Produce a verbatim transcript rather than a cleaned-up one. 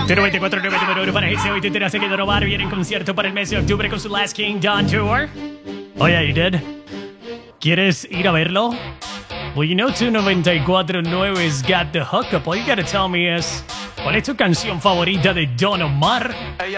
cero veinticuatro nueve número uno para ese hoy te enteras que Don viene en concierto para el mes de octubre con su Last King Dawn Tour. Oh yeah, you did. ¿Quieres ir a verlo? Well, you know two ninety-four point nueve's got the hookup. All you gotta tell me is, ¿cuál es tu canción favorita de Don Omar?